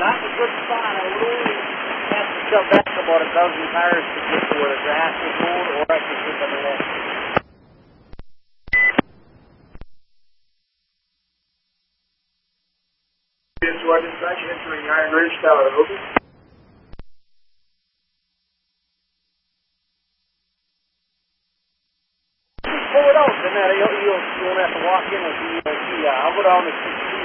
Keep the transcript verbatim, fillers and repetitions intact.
Not in a good spot. I would only have to shove back about a dozen tires to get to where the grass is mowed, or I could get under that. This one is entering Iron Ridge Tower, over. Pull it out, and then you'll, you'll, you won't have to walk in with the E L T. Uh, I'll go down to sixteen.